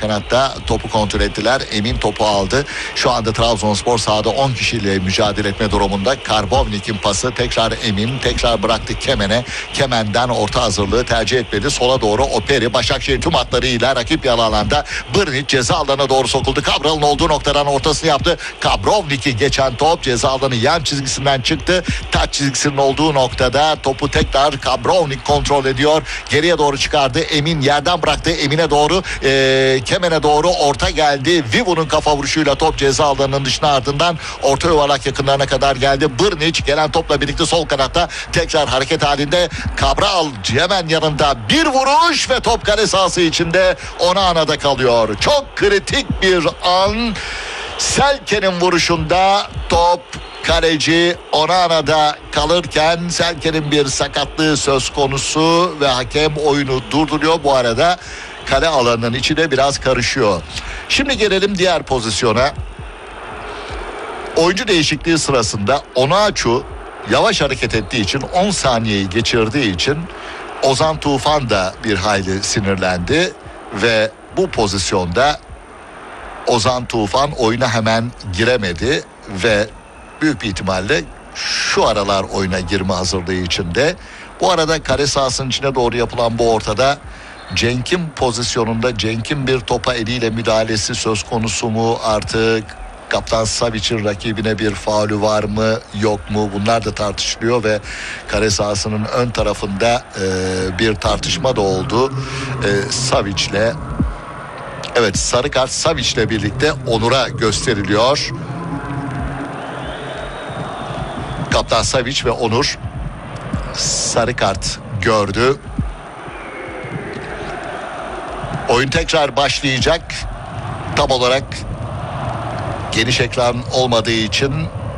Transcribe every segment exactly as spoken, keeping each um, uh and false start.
kanatta topu kontrol ettiler. Emin topu aldı. Şu anda Trabzonspor sahada on kişiyle mücadele etme durumunda. Karbovnik'in pası tekrar Emin. Tekrar bıraktı Kemen'e. Kemen'den orta hazırlığı tercih etmedi. Sola doğru Operi. Başakşehir tüm hatlarıyla rakip yarı alanda. Brnic ceza alanına doğru sokuldu. Kabral'ın olduğu noktadan ortasını yaptı. Kabrovnik'i geçen top ceza alanı yan çizgisinden çıktı. Taç çizgisinin olduğu noktada topu tekrar Kabrovnik kontrol ediyor. Geriye doğru çıkardı. Emin yerden bıraktı. Emin'e doğru e, Kemen'e doğru orta geldi. Vivo'nun kafa vuruşuyla top ceza alanının dışına, ardından orta yuvarlak yakınlarına kadar geldi. Brnic gelen topla birlikte sol kanatta tekrar hareket halinde. Cabral hemen yanında bir vuruş ve top kale sahası içinde Onana'da kalıyor. Çok kritik bir an. Selke'nin vuruşunda top kaleci Onana'da kalırken Selke'nin bir sakatlığı söz konusu ve hakem oyunu durduruyor. Bu arada kale alanının içi de biraz karışıyor. Şimdi gelelim diğer pozisyona. Oyuncu değişikliği sırasında Onaçu yavaş hareket ettiği için, on saniyeyi geçirdiği için Ozan Tufan da bir hayli sinirlendi ve bu pozisyonda Ozan Tufan oyuna hemen giremedi ve büyük bir ihtimalle şu aralar oyuna girme hazırlığı içinde. Bu arada kale sahasının içine doğru yapılan bu ortada Cenk'in pozisyonunda Cenk'in bir topa eliyle müdahalesi söz konusu mu, artık Kaptan Savic'in rakibine bir faulü var mı yok mu, bunlar da tartışılıyor ve kale sahasının ön tarafında e, bir tartışma da oldu. E, Savic'le evet sarı kart Savic'le birlikte Onur'a gösteriliyor. Kaptan Savic ve Onur sarı kart gördü. Oyun tekrar başlayacak. Tam olarak geniş ekran olmadığı için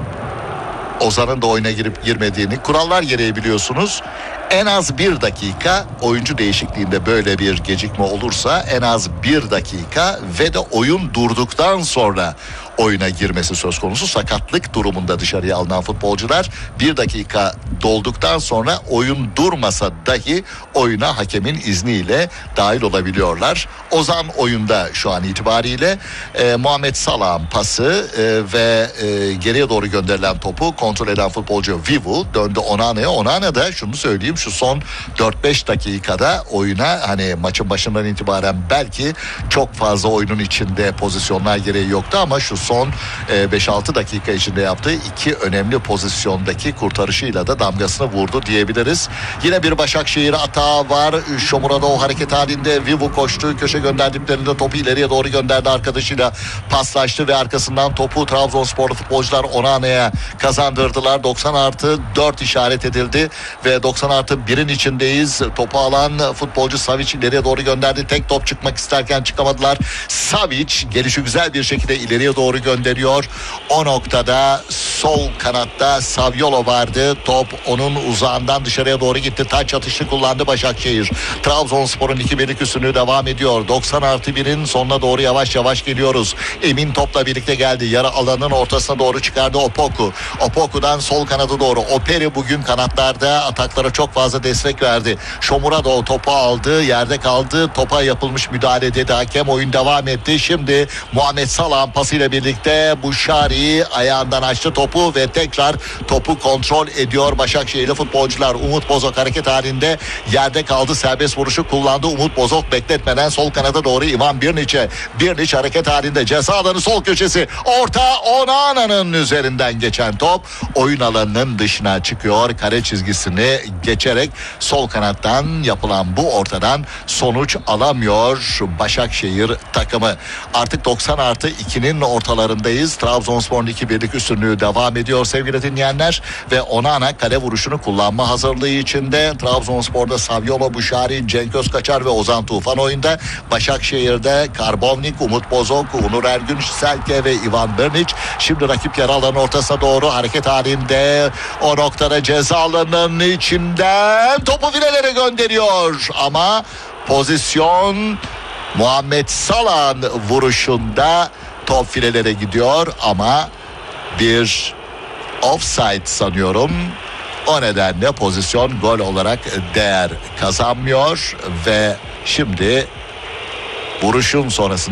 Ozan'ın da oyuna girip girmediğini, kurallar gereği biliyorsunuz. En az bir dakika oyuncu değişikliğinde böyle bir gecikme olursa en az bir dakika ve de oyun durduktan sonra oyuna girmesi söz konusu. Sakatlık durumunda dışarıya alınan futbolcular bir dakika dolduktan sonra oyun durmasa dahi oyuna hakemin izniyle dahil olabiliyorlar. Ozan oyunda şu an itibariyle. e, Muhammed Salah'ın pası e, ve e, geriye doğru gönderilen topu kontrol eden futbolcu Vivu döndü Onana'ya. Onana da şunu söyleyeyim, şu son dört beş dakikada oyuna, hani maçın başından itibaren belki çok fazla oyunun içinde pozisyonlar gereği yoktu ama şu son e, beş altı dakika içinde yaptığı iki önemli pozisyondaki kurtarışıyla da damgasını vurdu diyebiliriz. Yine bir Başakşehir atağı var. Şomura'da o hareket halinde Vivu koştu. Köşe gönderdiklerinde topu ileriye doğru gönderdi. Arkadaşıyla paslaştı ve arkasından topu Trabzonsporlu futbolcular Onana'ya kazandırdılar. doksan artı dört işaret edildi ve doksan artı birin içindeyiz. Topu alan futbolcu Savic ileriye doğru gönderdi. Tek top çıkmak isterken çıkamadılar. Savic gelişi güzel bir şekilde ileriye doğru gönderiyor. O noktada sol kanatta Saviolo vardı. Top onun uzağından dışarıya doğru gitti. Taç atışı kullandı Başakşehir. Trabzonspor'un iki birlik üstünlüğü devam ediyor. doksan artı birin sonuna doğru yavaş yavaş geliyoruz. Emin topla birlikte geldi. Yarı alanın ortasına doğru çıkardı Opoku. Opoku'dan sol kanada doğru. Operi bugün kanatlarda ataklara çok fazla destek verdi. Şomura da o topu aldı. Yerde kaldı. Topa yapılmış müdahale dedi. Hakem oyun devam etti. Şimdi Muhammed Salah'ın pasıyla birlikte Buşari ayağından açtı topu ve tekrar topu kontrol ediyor Başakşehirli futbolcular. Umut Bozok hareket halinde yerde kaldı. Serbest vuruşu kullandı. Umut Bozok bekletmeden sol kanada doğru Ivan Birnic'e. Birnic hareket halinde ceza alanı sol köşesi. Orta Onana'nın üzerinden geçen top oyun alanının dışına çıkıyor. Kare çizgisini geçerek sol kanattan yapılan bu ortadan sonuç alamıyor Başakşehir takımı. Artık doksan artı ikinin ortalarındayız. Trabzonspor'un iki birlik üstünlüğü devam ediyor sevgili dinleyenler ve Onana kale vuruşunu kullanma hazırlığı içinde. Trabzonspor'da Saviolo, Buşari, Cenk Özkaçar ve Ozan Tufan oyunda. Başakşehir'de Karbovnik, Umut Bozok, Onur Ergün, Selke ve Ivan Birnic. Şimdi rakip yarı alanın ortasına doğru hareket halinde. O noktada ceza alanının içinden topu filelere gönderiyor ama pozisyon Muhammed Salah'ın vuruşunda top filelere gidiyor ama bir offside sanıyorum. O nedenle pozisyon gol olarak değer kazanmıyor ve şimdi vuruşun sonrasında